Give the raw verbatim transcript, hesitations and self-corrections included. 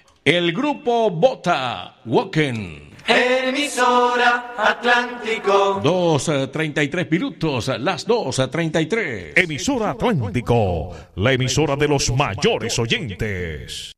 El grupo Bota, Walken. Emisora Atlántico. dos treinta y tres minutos, las dos treinta y tres. Emisora Atlántico, la emisora de los mayores oyentes.